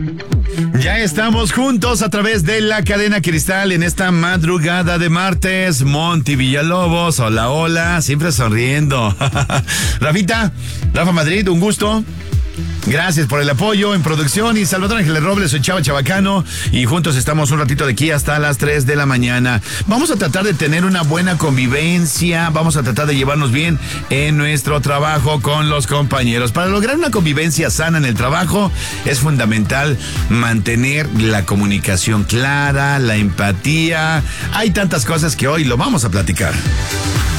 Ya estamos juntos a través de la cadena Cristal en esta madrugada de martes. Monty Villalobos, hola, hola, siempre sonriendo. Rafa Madrid, un gusto. Gracias por el apoyo en producción. Y Salvador Ángeles Robles, soy Chava Chabacano y juntos estamos un ratito de aquí hasta las 3 de la mañana. Vamos a tratar de tener una buena convivencia, vamos a tratar de llevarnos bien en nuestro trabajo con los compañeros. Para lograr una convivencia sana en el trabajo es fundamental mantener la comunicación clara, la empatía. Hay tantas cosas que hoy lo vamos a platicar.